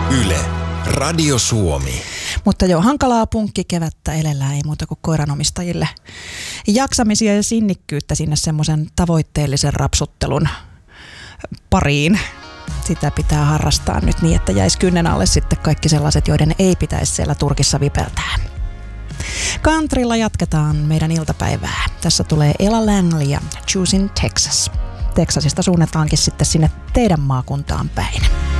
Yle, Radio Suomi. Mutta jo hankalaa punkkikevättä elellään, ei muuta kuin koiranomistajille jaksamisia ja sinnikkyyttä sinne semmoisen tavoitteellisen rapsuttelun pariin. Sitä pitää harrastaa nyt niin, että jäisi kynnen alle sitten kaikki sellaiset, joiden ei pitäisi siellä Turkissa vipeltää. Countrylla jatketaan meidän iltapäivää. Tässä tulee Ella Langley ja Choosing Texas. Texasista suunnataankin sitten sinne teidän maakuntaan päin.